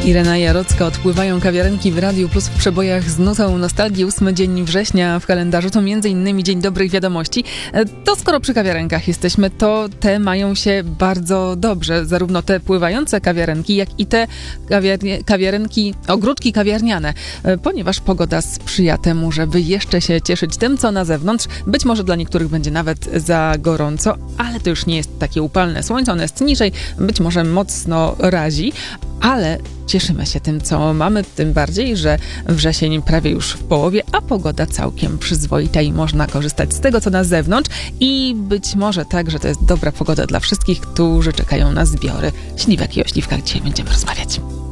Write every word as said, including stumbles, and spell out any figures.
Irena Jarocka, odpływają kawiarenki w Radiu Plus w przebojach z nutą nostalgii. Ósmy dzień września w kalendarzu to między innymi Dzień Dobrych Wiadomości. To skoro przy kawiarenkach jesteśmy, to te mają się bardzo dobrze. Zarówno te pływające kawiarenki, jak i te kawiar- kawiarenki, ogródki kawiarniane. Ponieważ pogoda sprzyja temu, żeby jeszcze się cieszyć tym, co na zewnątrz. Być może dla niektórych będzie nawet za gorąco, ale to już nie jest takie upalne słońce. Ono jest niżej, być może mocno razi, ale cieszymy się tym, co mamy, tym bardziej, że wrzesień prawie już w połowie, a pogoda całkiem przyzwoita i można korzystać z tego, co na zewnątrz i być może tak, że to jest dobra pogoda dla wszystkich, którzy czekają na zbiory śliwek i o śliwkach dzisiaj będziemy rozmawiać.